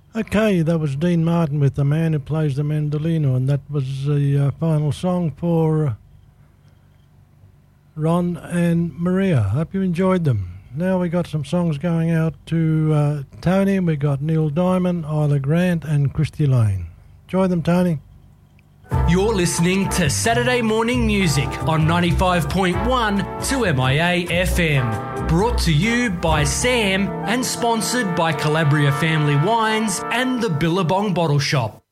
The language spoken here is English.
Okay, that was Dean Martin with The Man Who Plays the Mandolino, and that was the final song for Ron and Maria. Hope you enjoyed them. Now we got some songs going out to Tony. We got Neil Diamond, Isla Grant, and Christy Lane. Enjoy them, Tony. You're listening to Saturday Morning Music on 95.1 2MIA FM. Brought to you by Sam and sponsored by Calabria Family Wines and the Billabong Bottle Shop.